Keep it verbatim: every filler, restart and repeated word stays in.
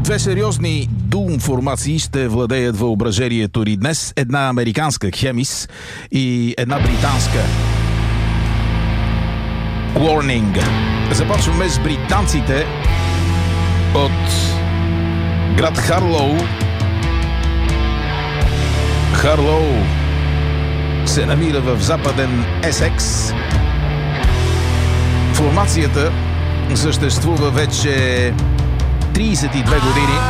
две сериозни дум формации ще владеят въображението ни днес. Една американска Хемис и една британска Warning. Започваме с британците от град Харлоу. Харлоу се намира в западен Есекс. Формацията съществува вече трийсет и две години.